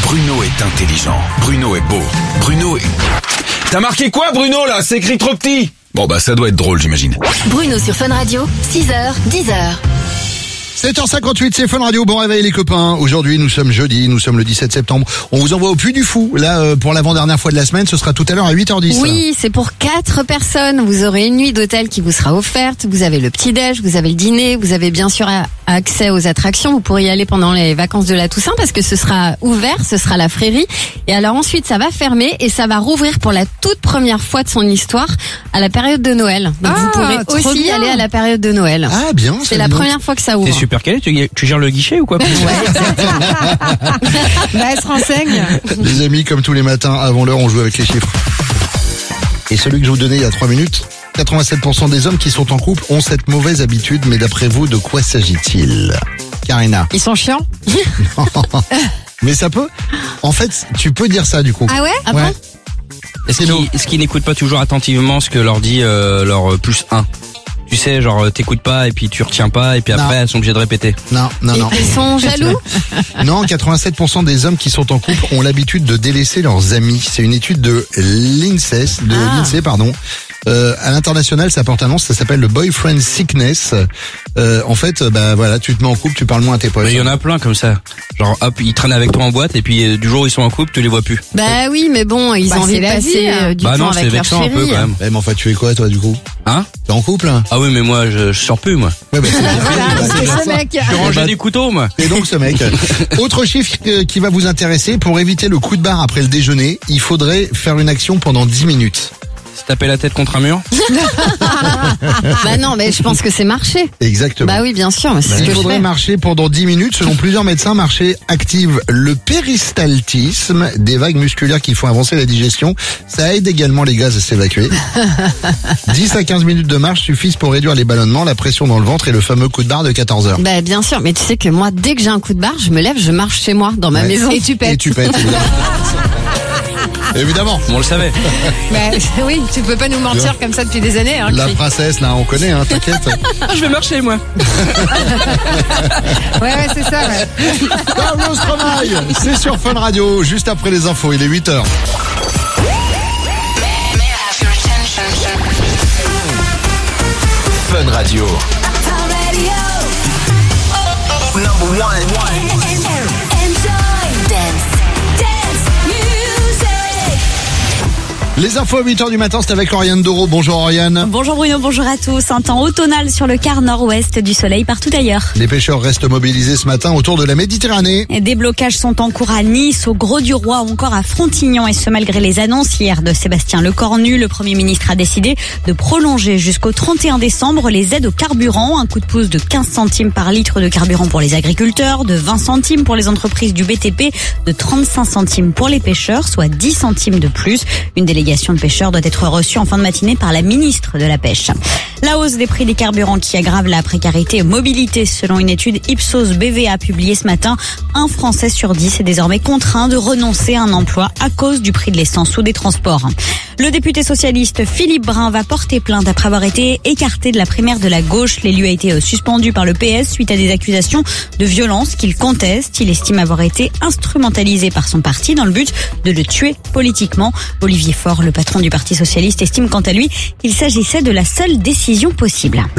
Bruno est intelligent. Bruno est beau. Bruno est... T'as marqué quoi, Bruno, là? C'est écrit trop petit. Bon, bah, ça doit être drôle, j'imagine. Bruno sur Fun Radio, 6h, 10h. 7h58, c'est Fun Radio. Bon réveil les copains. Aujourd'hui, nous sommes jeudi, nous sommes le 17 septembre. On vous envoie au Puy du Fou. Là, pour l'avant-dernière fois de la semaine, ce sera tout à l'heure à 8h10. Oui, c'est pour 4 personnes. Vous aurez une nuit d'hôtel qui vous sera offerte. Vous avez le petit-déj, vous avez le dîner, vous avez bien sûr accès aux attractions. Vous pourrez y aller pendant les vacances de la Toussaint parce que ce sera ouvert, ce sera la Frérie. Et alors ensuite, ça va fermer et ça va rouvrir pour la toute première fois de son histoire à la période de Noël. Donc vous pourrez aussi y aller à la période de Noël. Ah bien, c'est la première fois que ça ouvre. C'est super calé, tu gères le guichet ou quoi? Bah, elle se renseigne. Les amis, comme tous les matins, avant l'heure, on joue avec les chiffres. Et celui que je vous donnais il y a 3 minutes, 87% des hommes qui sont en couple ont cette mauvaise habitude, mais d'après vous, de quoi s'agit-il? Karina. Ils sont chiants? Mais ça peut. En fait, tu peux dire ça du coup. Ah ouais? Ah ouais. bon? Est-ce qu'ils n'écoutent pas toujours attentivement ce que leur dit leur plus 1? Tu sais, genre t'écoutes pas et puis tu retiens pas et puis après elles sont obligées de répéter. Non. Ils sont jaloux? Non, 87% des hommes qui sont en couple ont l'habitude de délaisser leurs amis. C'est une étude de l'INSEE, à l'international, ça porte un nom, ça s'appelle le boyfriend sickness. En fait, bah voilà, tu te mets en couple, tu parles moins à tes potes. Mais il y en a plein comme ça. Genre hop, ils traînent avec toi en boîte et puis du jour où ils sont en couple, tu les vois plus. Bah oui, mais bon, ils ont envie de passer du temps avec leur chérie. Un peu quand même. Mais enfin, tu es quoi toi du coup? Hein? T'es en couple hein? Ah oui, mais moi je sors plus moi. Ouais, bah, c'est ce mec. Je suis rangé du couteau moi. Et donc ce mec. Autre chiffre qui va vous intéresser, pour éviter le coup de barre après le déjeuner, il faudrait faire une action pendant 10 minutes. Se taper la tête contre un mur? Bah non, mais je pense que c'est marcher. Exactement. Bah oui, bien sûr, mais c'est ce que il je faudrait fais. marcher pendant 10 minutes. Selon plusieurs médecins, marcher active le péristaltisme, des vagues musculaires qui font avancer la digestion. Ça aide également les gaz à s'évacuer. 10 à 15 minutes de marche suffisent pour réduire les ballonnements, la pression dans le ventre et le fameux coup de barre de 14 heures. Bah bien sûr, mais tu sais que moi, dès que j'ai un coup de barre, je me lève, je marche chez moi, dans ma maison. Et tu pètes, évidemment. Évidemment. On le savait. Bah, oui, tu peux pas nous mentir comme ça depuis des années. Hein, la princesse, là, on connaît, hein, t'inquiète. Je vais marcher moi. Ouais, c'est ça, ouais. Carlos Tromaille, c'est sur Fun Radio, juste après les infos, il est 8h. Fun Radio. Number one. Les infos à 8h du matin, c'est avec Oriane Doro. Bonjour Oriane. Bonjour Bruno, bonjour à tous. Un temps automnal sur le quart nord-ouest, du soleil partout ailleurs. Les pêcheurs restent mobilisés ce matin autour de la Méditerranée. Des blocages sont en cours à Nice, au Grau-du-Roi ou encore à Frontignan, et ce malgré les annonces hier de Sébastien Lecornu. Le Premier ministre a décidé de prolonger jusqu'au 31 décembre les aides au carburant. Un coup de pouce de 15 centimes par litre de carburant pour les agriculteurs, de 20 centimes pour les entreprises du BTP, de 35 centimes pour les pêcheurs, soit 10 centimes de plus. Une délégation de pêcheurs doit être reçue en fin de matinée par la ministre de la Pêche. La hausse des prix des carburants qui aggrave la précarité et mobilité. Selon une étude Ipsos BVA publiée ce matin, un Français sur 10 est désormais contraint de renoncer à un emploi à cause du prix de l'essence ou des transports. Le député socialiste Philippe Brun va porter plainte après avoir été écarté de la primaire de la gauche. L'élu a été suspendu par le PS suite à des accusations de violence qu'il conteste. Il estime avoir été instrumentalisé par son parti dans le but de le tuer politiquement. Olivier Faure, le patron du Parti socialiste, estime quant à lui qu'il s'agissait de la seule décision possible.